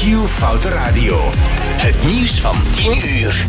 Q-Foute Radio. Het nieuws van 10 uur.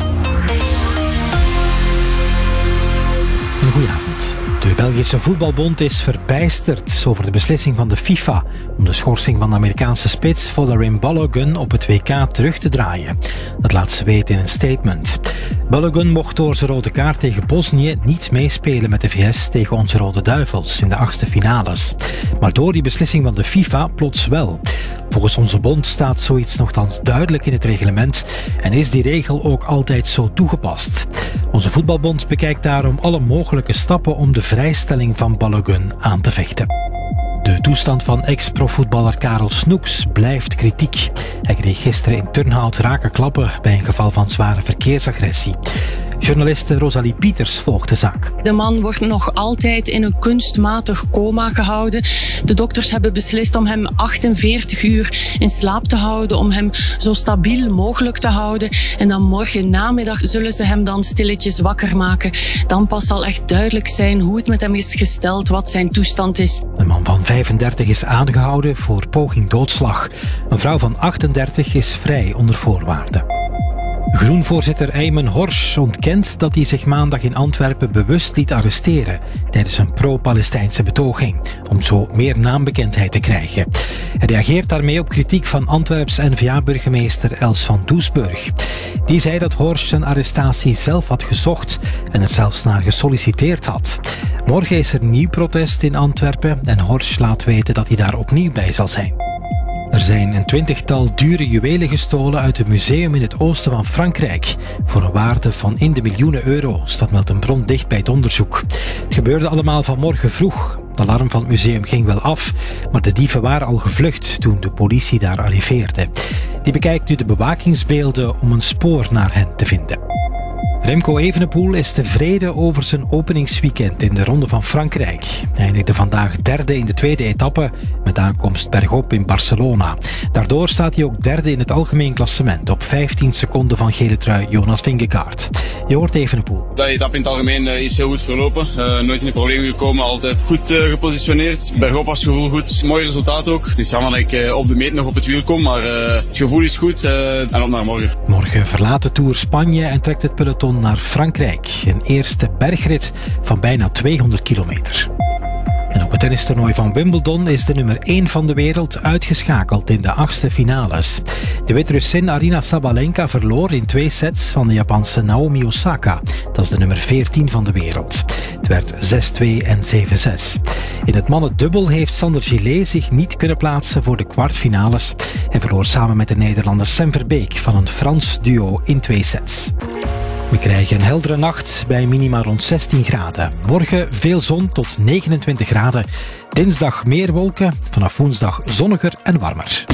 Goedenavond. De Belgische Voetbalbond is verbijsterd over de beslissing van de FIFA om de schorsing van de Amerikaanse spits Folarin Balogun op het WK terug te draaien. Dat laat ze weten in een statement. Balogun mocht door zijn rode kaart tegen Bosnië niet meespelen met de VS tegen onze Rode Duivels in de 8e finales. Maar door die beslissing van de FIFA plots wel. Volgens onze bond staat zoiets nogthans duidelijk in het reglement en is die regel ook altijd zo toegepast. Onze voetbalbond bekijkt daarom alle mogelijke stappen om de vrijstelling van Balogun aan te vechten. De toestand van ex-profvoetballer Karel Snoeks blijft kritiek. Hij kreeg gisteren in Turnhout rake klappen bij een geval van zware verkeersagressie. Journaliste Rosalie Pieters volgt de zaak. De man wordt nog altijd in een kunstmatig coma gehouden. De dokters hebben beslist om hem 48 uur in slaap te houden, om hem zo stabiel mogelijk te houden. En dan morgen namiddag zullen ze hem dan stilletjes wakker maken. Dan pas zal echt duidelijk zijn hoe het met hem is gesteld, wat zijn toestand is. Een man van 35 is aangehouden voor poging doodslag. Een vrouw van 38 is vrij onder voorwaarden. Groenvoorzitter Aymen Horsch ontkent dat hij zich maandag in Antwerpen bewust liet arresteren tijdens een pro-Palestijnse betoging, om zo meer naambekendheid te krijgen. Hij reageert daarmee op kritiek van Antwerps N-VA-burgemeester Els van Doesburg. Die zei dat Horsch zijn arrestatie zelf had gezocht en er zelfs naar gesolliciteerd had. Morgen is er nieuw protest in Antwerpen en Horsch laat weten dat hij daar opnieuw bij zal zijn. Er zijn een 20-tal dure juwelen gestolen uit een museum in het oosten van Frankrijk voor een waarde van in de miljoenen euro's. Dat meldt een bron dicht bij het onderzoek. Het gebeurde allemaal vanmorgen vroeg. Het alarm van het museum ging wel af, maar de dieven waren al gevlucht toen de politie daar arriveerde. Die bekijkt nu de bewakingsbeelden om een spoor naar hen te vinden. Remco Evenepoel is tevreden over zijn openingsweekend in de Ronde van Frankrijk. Hij eindigde vandaag derde in de tweede etappe met aankomst bergop in Barcelona. Daardoor staat hij ook derde in het algemeen klassement op 15 seconden van gele trui Jonas Vingegaard. Je hoort Evenepoel. De etappe in het algemeen is heel goed verlopen. Nooit in de problemen gekomen, altijd goed gepositioneerd. Bergop was het gevoel goed, mooi resultaat ook. Het is jammer dat ik op de meet nog op het wiel kom, maar het gevoel is goed en op naar morgen. Morgen verlaat de Tour Spanje en trekt het peloton naar Frankrijk. Een eerste bergrit van bijna 200 kilometer. En op het tennistoernooi van Wimbledon is de nummer 1 van de wereld uitgeschakeld in de 8e finales. De Wit-Russin Aryna Sabalenka verloor in 2 sets van de Japanse Naomi Osaka. Dat is de nummer 14 van de wereld. Het werd 6-2 en 7-6. In het mannendubbel heeft Sander Gillet zich niet kunnen plaatsen voor de kwartfinales. Hij verloor samen met de Nederlander Sam Verbeek van een Frans duo in 2 sets. We krijgen een heldere nacht bij minima rond 16 graden. Morgen veel zon tot 29 graden. Dinsdag meer wolken, vanaf woensdag zonniger en warmer.